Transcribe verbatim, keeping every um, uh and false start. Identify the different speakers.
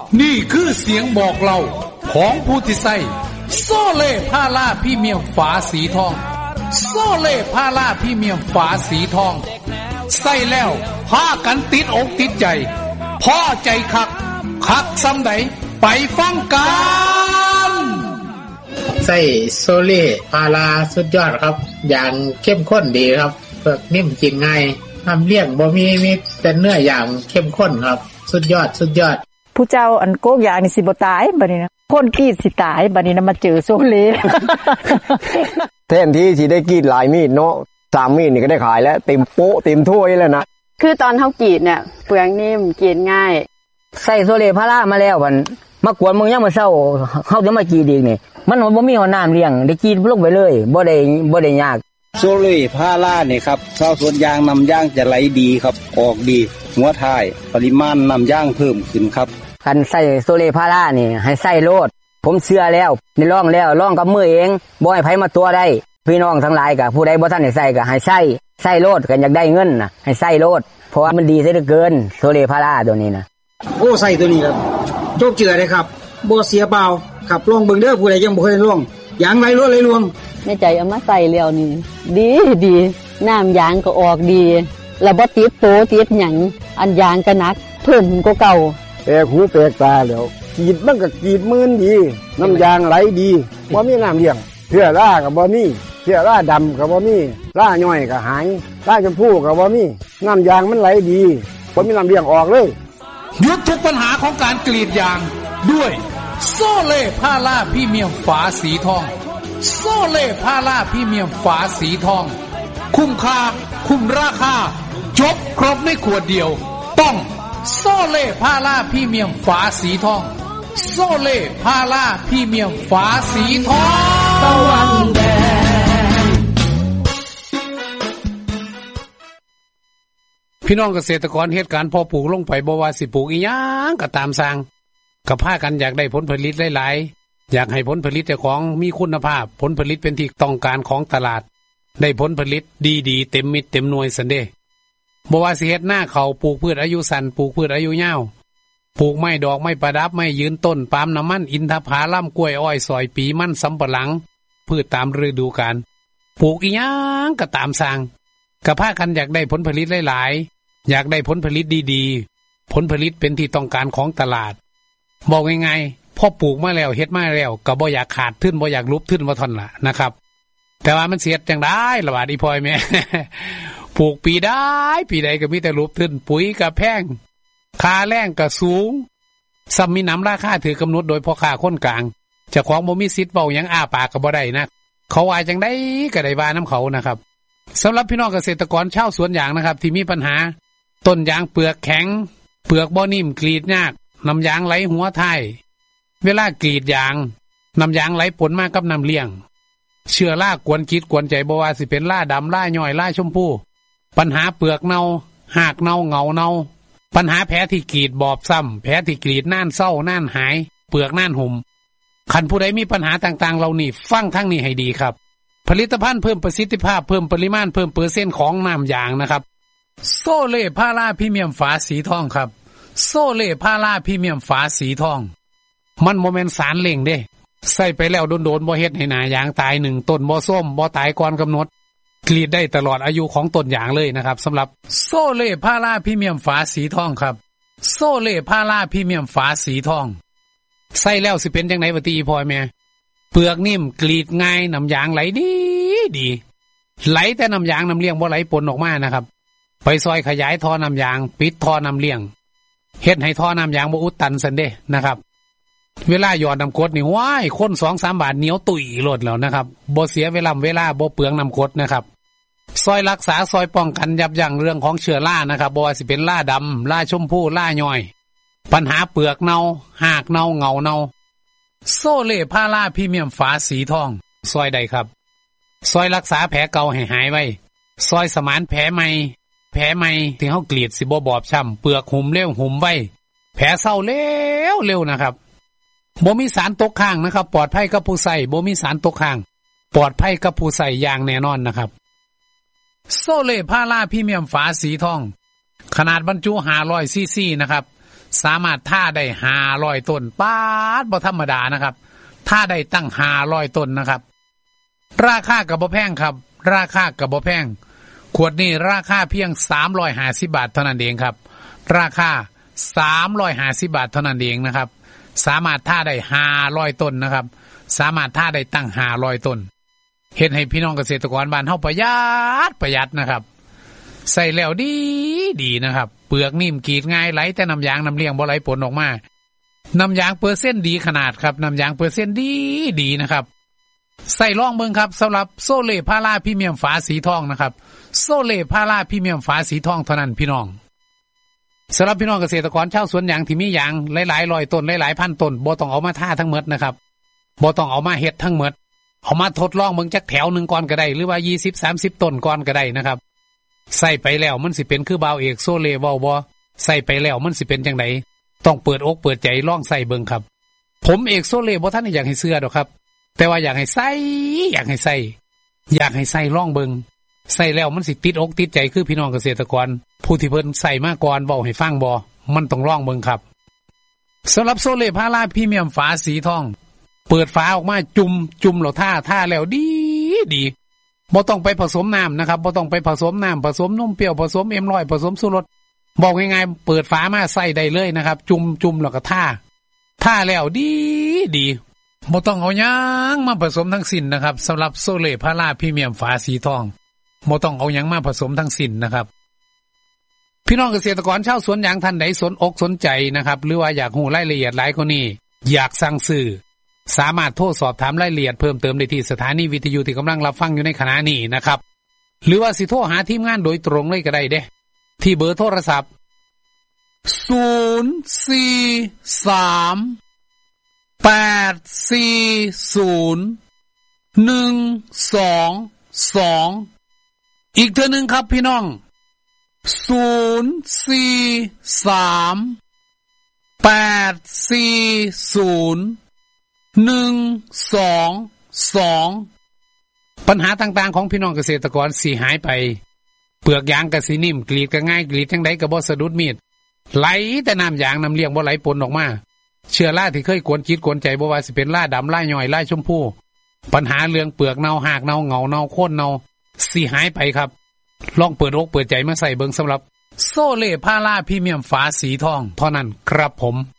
Speaker 1: นี่คือเสียงบอกเล่าของผู้ที่ใส่โซเล่พาราพรีเมียมฝาสีทองโซเล่พาราพรีเมียมฝาสีทองใส่แล้วพากันติดอกติดใจพอใจคักคักซ้ำใดไปฟังกัน
Speaker 2: ใส่โซเล่พาราสุดยอดครับอย่างเข้มข้นดีครับเปลือกนิ่มกินง่ายทำเลี้ยงบ่มีมีแต่เนื้ออย่างเข้มข้นครับสุดยอดสุดยอด
Speaker 3: ผู้เจ้าอันโกกอย่างนี่สิบ่ตายบัดนี้นะคนกรีดสิตายบัดนี้นะมาเจอโซเล่
Speaker 4: แทนที่สิได้กรีดหลายมีดเนาะสามมีดนี่ก็ได้ขายแล้วเต็มโป๊ะเต็มถ้วยแล้วนะ
Speaker 5: คือตอนเฮากรีดเนี่ยเปลือกนิ่มกินง่าย
Speaker 6: ใส่โซเล่พารามาแล้วมันมากวนมึงยังมาเช้าเฮาจะมากรีดอีกนี่มันบ่มีน้ำเลี้ยงได้กรีดลงไปเลยบ่ได้บ่ได้ยาก
Speaker 7: โซเล่พาราเนี่ยครับชาวสวนยางนำยางจะไหลดีครับออกดีหัวท้ายปริมาณนำยางเพิ่มขึ้นครับ
Speaker 6: คันใส่โซเล่พารานี่ให้ใส่โลดผมเชื่อแล้วนี่ลองแล้วลองกับมือเองบ่ให้ไผมาตัวได้พี่น้องทั้งหลายก็ผู้ใดบ่ทันได้ใส่ก็ให้ใส่ใส่โลดกันอยากได้เงินน่ะให้ใส่โลดเพราะว่ามันดีซะเหลือเกินโซเล่พาราตัวนี้นะ
Speaker 8: โอ้ใส่ตัวนี้ครับโจกเจือเลยครับบ่เสียเปล่าครับลองเบิ่งเด้อผู้ใดยังบ่เคยลองยางไหลรวดไหลรวง
Speaker 5: แม่ใจเอามาใส่แล้วนี่ดีดีน้ำยางก็ออกดีแล้วบ่ติดโตติดหยังอันยางก็หนักเพิ่มกว่าเก่า
Speaker 4: แปลกหูแปลกตาแล้วกรีดมันก็กรีดมื่นดีน้ำยางไหลดีบ่มีน้ำเลี้ยงเสื้อราก็บ่มีเสื้อราดำก็บ่มีราย่อยก็หายราชมพูก็บ่มีน้ำยางมันไหลดีบ่มีน้ำเลี้ยงออกเลย
Speaker 1: หยุดทุกปัญหาของการกรีดยางด้วยโซเล่พาราพรีเมียมฝาสีทองโซเล่พาราพรีเมียมฝาสีทองคุ้มค่าคุ้มราคาจบครบในขวดเดียวต้องโซเล่พาราพรีเมียมฝาสีทองโซเล่พาราพรีเมียมฝาสีทองตะวันแดงพี่น้องเกษตรกรเฮ็ดการเพาะปลูกลงไปบ่ว่าสิปลูกอีหยังก็ตามสร้างก็พากันอยากได้ผลผลิตหลายๆอยากให้ผลผลิตเจ้าของมีคุณภาพผลผลิตเป็นที่ต้องการของตลาดได้ผลผลิตดีๆเต็มมิตรเต็มหน่วยซั่นเด้บ่ว่าสิเฮ็ดหน้าเขาปลูกพืชอายุสั้นปลูกพืชอายุยาวปลูกไม้ดอกไม้ประดับไม้ยืนต้นปาล์มน้ำมันอินทผลัมกล้วยอ้อยสอยปีมันสำปะหลังพืชตามฤดูกาลปลูกอีหยังก็ตามสร้างก็พากันอยากได้ผลผลิตหลายๆอยากได้ผลผลิตดีๆผลผลิตเป็นที่ต้องการของตลาดบอกง่ายๆพอปลูกมาแล้วเฮ็ดมาแล้วก็บ่อยากขาดทุนบ่อยากลุบทุนว่าท่อนล่ะนะครับแต่ว่ามันเสียจังได้ล่ะว่าอีพ่อยแม่ ปลูกปีได้ปีใดก็มีแต่ลุบทุนปุ๋ยก็แพงค่าแรงก็สูงซ้ำมีน้ำราคาถือกำหนดโดยพ่อค้าคนกลางเจ้าของบ่มีสิทธิ์เว้าหยังอ้าปากก็บ่ได้นะเขาว่าจังได๋ก็ได้ว่านํเขานะครับสำหรับพี่น้องเกษตรกรชาวสวนยางนะครับที่มีปัญหาต้นยางเปลือกแข็งเปลือกบ่นิ่มกรีดยากน้ำยางไหลหัวท้ายเวลากรีดยางน้ำยางไหลปนมากับน้ำเลี้ยงเชื้อรากวนจิตกวนใจบ่ว่าสิเป็นล่าดำล่าย่อยล่าชมพูปัญหาเปลือกเน่าหากเน่าเงาเน่าปัญหาแผลที่กรีดบอบซ้ำแผลที่กรีดน่านเศร้าน่านหายเปลือกน่านหุ่มคันผู้ใดมีปัญหาต่างๆเหล่านี้ฟังทั้งนี้ให้ดีครับผลิตภัณฑ์เพิ่มประสิทธิภาพเพิ่มปริมาณเพิ่มเปอร์เซ็นต์ของน้ำยางนะครับโซเล่พาราพรีเมียมฝาสีทองครับโซเล่พาราพรีเมียมฝาสีทองมันโมเมนต์สารเล่งเด้ใส่ไปแล้วโดนๆบ่เฮ็ดให้หน้ายางตายหนึ่งต้นบ่ส้มบ่ตายก่อนกำหนดกรีดได้ตลอดอายุของต้นยางเลยนะครับสำหรับโซเล่พาราพรีเมียมฝาสีทองครับโซเล่พาราพรีเมียมฝาสีทองใส่แล้วสิเป็นจังได๋บ่ติพ่อแม่เปลือกนิ่มกรีดง่ายน้ำยางไหลดีดีไหลแต่น้ำยางน้ำเลี้ยงบ่ไหลปนออกมานะครับไปซอยขยายท่อน้ำยางปิดท่อน้ำเลี้ยงเฮ็ดให้ท่อน้ำยางบ่อุดตันซั่นเด้นะครับเวลาหยอดน้ำกรดนี่ว้ายคน สองสาม บาทเหนียวตุ๋ยโลดแล้วนะครับบ่เสียเวลาเวลาบ่เปลืองน้ำกรดนะครับซอยรักษาซอยป้องกันยับยั้งเรื่องของเชื้อรานะครับบ่ว่าสิเป็นราดำราชมพูราย่อยปัญหาเปลือกเน่าหากเน่าเงาเน่าโซเล่พาราพรีเมียมฝาสีทองซอยใดครับซอยรักษาแผลเก่าให้หายไว้ซอยสมานแผลใหม่แผลใหม่ที่เฮากรีดสิบ่บอบช้ำเปลือกหุ่มเร็วหุ่มไว้แผลเศร้าเร็วเร็วนะครับบ่มีสารตกค้างนะครับปลอดภัยกับผู้ใส่บ่มีสารตกค้างปลอดภัยกับผู้ใส่อย่างแน่นอนนะครับโซเล่พาราพรีเมียมฝาสีทองขนาดบรรจุห้าร้อยซีซีนะครับสามารถท่าได้ห้าร้อยต้นป๊าดบ่ธรรมดานะครับท่าได้ตั้งห้าร้อยต้นนะครับราคาก็บ่แพงครับราคาก็บ่แพงขวดนี้ราคาเพียงสามร้อยห้าสิบบาทเท่านั้นเองครับราคาสามร้อยห้าสิบบาทเท่านั้นเองนะครับสามารถท่าได้ห้าร้อยต้นนะครับสามารถท่าได้ตั้งห้าร้อยต้นเฮ็ดให้พี่น้องเกษตรกรบ้านเฮาประหยัดประหยัดนะครับใส่แล้วดีดีนะครับเปลือกนิ่มกรีดง่ายไหลแต่น้ำยางน้ำเลี้ยงบ่ไหลปนออกมาน้ำยางเปอร์เซ็นต์ดีขนาดครับน้ำยางเปอร์เซ็นต์ดีดีนะครับใส่ลองเบิ่งครับสำหรับโซเล่พาราพรีเมียมฝาสีทองนะครับโซเล่พาราพรีเมียมฝาสีทองเท่านั้นพี่น้องสำหรับพี่น้องเกษตรกรชาวสวนยางที่มียางหลายๆร้อยต้นหลายๆพันต้นบ่ต้องเอามาท่าทั้งหมดนะครับบ่ต้องเอามาเฮ็ดทั้งหมดเอามาทดลองเบิ่งจักแถวนึงก่อนก็ได้หรือว่ายี่สิบ สามสิบต้นก่อนก็ได้นะครับใส่ไปแล้วมันสิเป็นคือบ่าวเอกโซเล่เว้าบ่ใส่ไปแล้วมันสิเป็นจังไดต้องเปิดอกเปิดใจลองใส่เบิ่งครับผมเอกโซเล่บ่ทันอยากให้เชื่อดอกครับแต่ว่าอยากให้ใส่อยากให้ใส่อยากให้ใส่ลองเบิ่งใส่แล้วมันสิติดอกติดใจคือพี่น้องเกษตรกรผู้ที่เพิ่นใส่มาก่อนเว้าให้ฟังบ่มันต้องลองเบิ่งครับสำหรับโซเล่พาราพรีเมียมฝาสีทองเปิดฝาออกมาจุ่มจุ่มแล้วท่าท่าแล้วดีดีบ่ต้องไปผสมน้ำนะครับบ่ต้องไปผสมน้ำผสมนมเปรี้ยวผสมเอ็มร้อยผสมชูรสบอกง่ายๆเปิดฝามาใส่ได้เลยนะครับจุ่มจุ่มแล้วก็ท่าท่าแล้วดีดีบ่ต้องเอาหยังมาผสมทั้งสิ้นนะครับสำหรับโซเล่พาราพรีเมียมฝาสีทองบ่ต้องเอาหยังมาผสมทั้งสิ้นนะครับพี่น้องเกษตรกรชาวสวนยางท่านใดสนอกสนใจนะครับหรือว่าอยากรู้รายละเอียดหลายกว่านี้อยากสั่งซื้อสามารถโทรสอบถามรายละเอียดเพิ่มเติมได้ที่สถานีวิทยุที่กำลังรับฟังอยู่ในขณะนี้นะครับหรือว่าสิโทรหาทีมงานโดยตรงเลยก็ได้เด้ที่เบอร์โทรศัพท์ศูนย์ สี่ สาม แปด สี่ ศูนย์ หนึ่ง สอง สองอีกเทื่อนึงครับพี่น้องศูนย์ สี่ สาม แปด สี่ ศูนย์ หนึ่ง สอง สองปัญหาต่างๆของพี่น้องเกษตรกรสิหายไปเปลือกยางก็สินิ่มกรีดก็ง่ายกรีดจังได๋ก็บ่สะดุดมีดไหลแต่น้ำยางน้ำเลี้ยงบ่ไหลปนออกมาเชื้อราที่เคยกวนจิตกวนใจบ่ว่าสิเป็นราดำราย่อยราชมพูปัญหาเรื่องเปลือกเน่าหากเน่าเหงาเน่าโค่นเน่าสิหายไปครับลองเปิดอกเปิดใจมาใส่เบิ่งสำหรับโซเล่พาราพรีเมียมฝาสีทองเท่านั้นครับผม